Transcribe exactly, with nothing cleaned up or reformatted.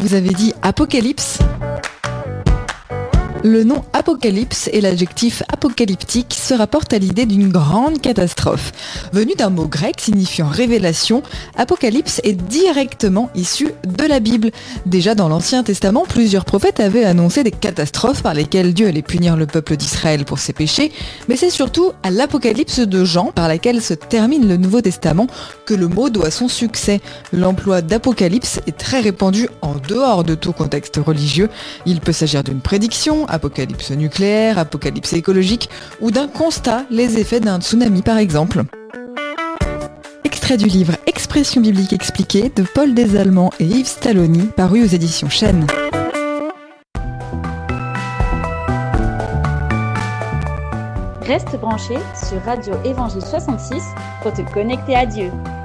vous avez dit apocalypse ? Le nom apocalypse et l'adjectif apocalyptique se rapportent à l'idée d'une grande catastrophe. Venu d'un mot grec signifiant révélation, apocalypse est directement issu de la Bible. Déjà dans l'Ancien Testament, plusieurs prophètes avaient annoncé des catastrophes par lesquelles Dieu allait punir le peuple d'Israël pour ses péchés, mais c'est surtout à l'Apocalypse de Jean, par laquelle se termine le Nouveau Testament, que le mot doit son succès. L'emploi d'apocalypse est très répandu en dehors de tout contexte religieux. Il peut s'agir d'une prédiction, apocalypse nucléaire, apocalypse écologique ou d'un constat, les effets d'un tsunami par exemple. Extrait du livre Expression biblique expliquée de Paul Desallemands et Yves Stalloni, paru aux éditions Chênes. Reste branché sur Radio Évangile soixante-six pour te connecter à Dieu.